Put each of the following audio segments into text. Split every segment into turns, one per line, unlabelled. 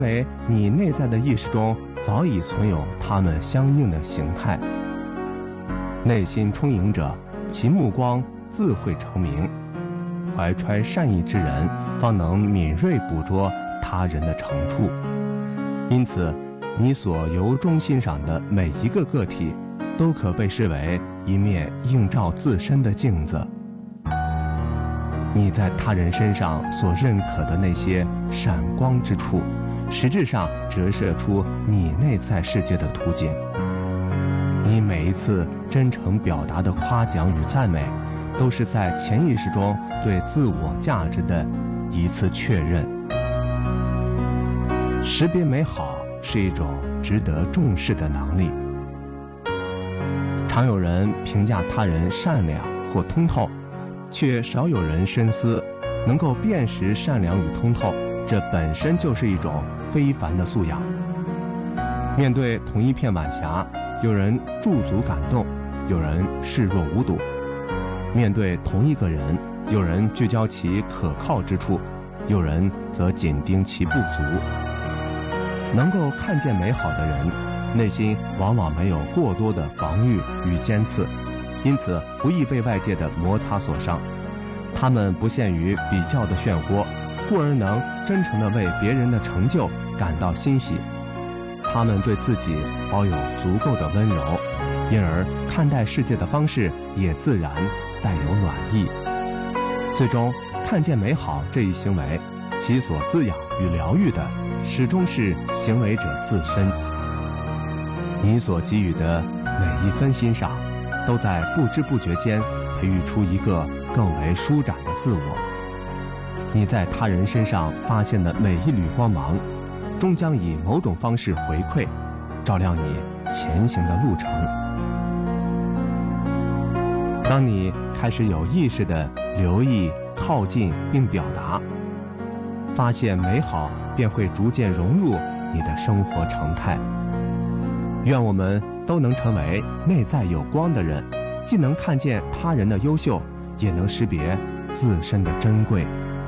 因为你内在的意识中早已存有它们相应的形态。内心充盈者，其目光自会成明。怀揣善意之人，方能敏锐捕捉他人的长处。因此，你所由衷欣赏的每一个个体，都可被视为一面映照自身的镜子。你在他人身上所认可的那些闪光之处，实质上折射出你内在世界的图景。你每一次真诚表达的夸奖与赞美，都是在潜意识中对自我价值的一次确认。识别美好是一种值得重视的能力。常有人评价他人善良或通透，却少有人深思，能够辨识善良与通透，这本身就是一种非凡的素养。面对同一片晚霞，有人驻足感动，有人视若无睹；面对同一个人，有人聚焦其可靠之处，有人则紧盯其不足。能够看见美好的人，内心往往没有过多的防御与尖刺，因此不易被外界的摩擦所伤。他们不限于比较的漩涡，故而能真诚地为别人的成就感到欣喜。他们对自己保有足够的温柔，因而看待世界的方式也自然带有暖意。最终，看见美好这一行为，其所滋养与疗愈的，始终是行为者自身。你所给予的每一分欣赏，都在不知不觉间培育出一个更为舒展的自我。你在他人身上发现的每一缕光芒，终将以某种方式回馈，照亮你前行的路程。当你开始有意识地留意、靠近并表达，发现美好便会逐渐融入你的生活常态。愿我们都能成为内在有光的人，既能看见他人的优秀，也能识别自身的珍贵。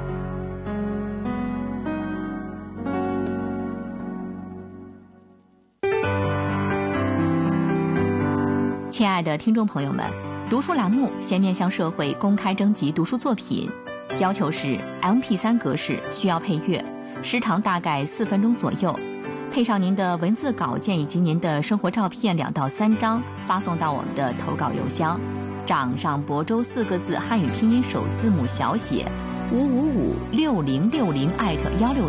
亲爱的听众朋友们，读书栏目现面向社会公开征集读书作品，要求是 MP3 格式，需要配乐，时长大概4分钟左右，配上您的文字稿件以及您的生活照片2到3张，发送到我们的投稿邮箱，掌上亳州4个字汉语拼音首字母小写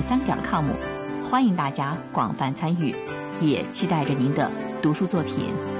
5556060@163.com，欢迎大家广泛参与，也期待着您的读书作品。